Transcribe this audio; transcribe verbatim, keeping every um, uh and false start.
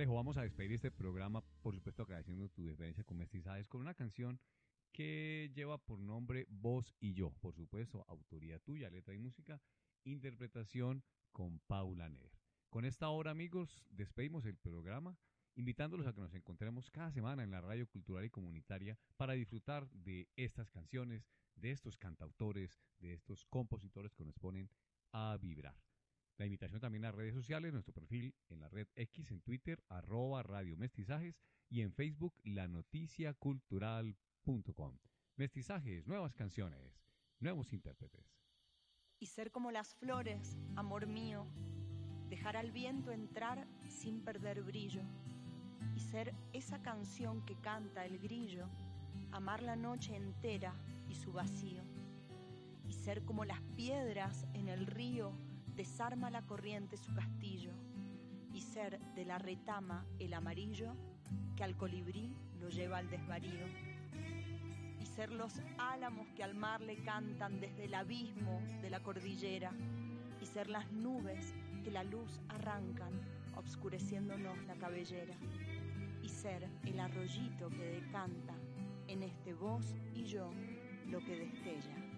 Alejo, vamos a despedir este programa, por supuesto agradeciendo tu diferencia con Mestizajes, con una canción que lleva por nombre Vos y Yo, por supuesto, autoría tuya, letra y música, interpretación con Paula Neder. Con esta hora, amigos, despedimos el programa, invitándolos a que nos encontremos cada semana en la radio cultural y comunitaria para disfrutar de estas canciones, de estos cantautores, de estos compositores que nos ponen a vibrar. La invitación también a redes sociales, nuestro perfil en la red X, en Twitter, arroba Radio Mestizajes y en Facebook, lanoticiacultural punto com. Mestizajes, nuevas canciones, nuevos intérpretes. Y ser como las flores, amor mío, dejar al viento entrar sin perder brillo, y ser esa canción que canta el grillo, amar la noche entera y su vacío, y ser como las piedras en el río, desarma la corriente su castillo, y ser de la retama el amarillo que al colibrí lo lleva al desvarío, y ser los álamos que al mar le cantan desde el abismo de la cordillera, y ser las nubes que la luz arrancan obscureciéndonos la cabellera, y ser el arroyito que decanta en este vos y yo lo que destella.